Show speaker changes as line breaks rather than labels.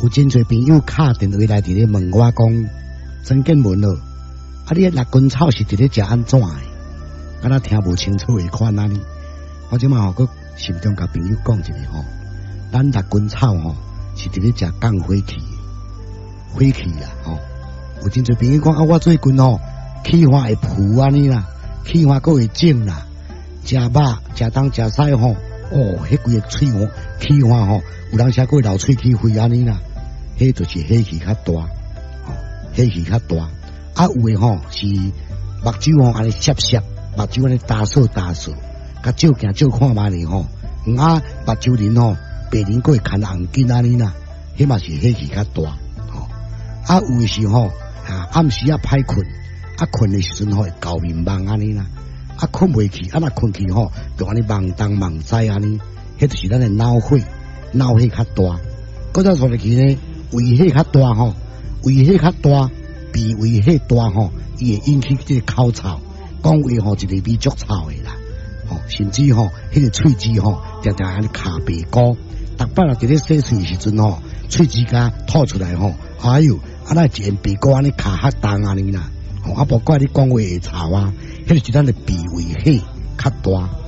有真侪朋友敲电话来伫咧问我讲，曾建文咯，啊你六根草是伫咧食安怎的？敢若听无清楚的款安尼。我即马个心中甲朋友讲一下吼，咱六根草吼是伫咧食降火气，火气啦吼。有真侪朋友讲啊，我最近吼气化会浮安尼啦，气化佫会肿啦，食肉食东食西吼，哦，迄规个喙吼气化吼，有人写过流喙齿灰安尼啦，迄就是火气较大，吼，火气较大。啊有诶吼是目睭吼安尼涩涩，目睭安尼打扫打扫，甲照镜照看嘛哩吼，啊目睭鳞吼白鳞佫会牵红筋安尼啦，迄嘛是火气较大，吼。啊有诶是吼暗时啊歹困，啊困诶时阵吼会搞面梦安尼啦，啊困袂去，啊若困去吼就安尼梦东梦西安尼，迄就是咱诶脑火较大。搁再说落去呢，胃火较大吼，胃火较大，脾胃火大吼，伊会引起这个口臭，讲话吼一个味足臭诶啦，吼甚至吼迄个喙齿吼常常安尼卡白膏，逐摆若伫咧洗喙时阵吼，喙齿甲吐出来吼，哎哟，啊那一片白膏安尼卡较重安尼啦，吼啊无怪你讲话会臭啊，迄就是咱诶脾胃火较大。